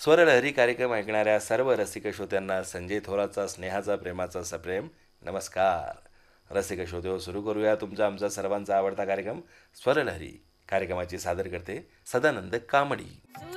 स्वरलहरी कार्यक्रम ऐकणाऱ्या सर्व रसिक श्रोत्यांना संजय थोरातचा स्नेहाचा प्रेमाचा सप्रेम नमस्कार. रसिक श्रोते, सुरू करूया तुमचा आमचा सर्वांचा आवडता कार्यक्रम स्वरलहरी. कार्यक्रमाची सादर करते सदानंद कामडी.